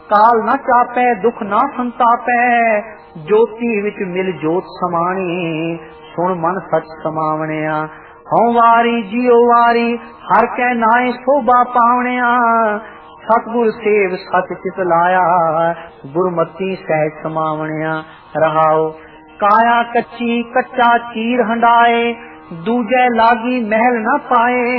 काल न चापै दुख ना संतापै, ज्योति विच मिल जोत समाणी, सुन मन सच समावणिया। हूं वारी जियो वारी हर कै नाए शोभा पावणिया, सतगुर सेव सच चित लाया, गुरमती सहज समावणिया। रहाओ काया कच्ची कच्चा चीर हंडाए, दूजे लागी महल न पाए,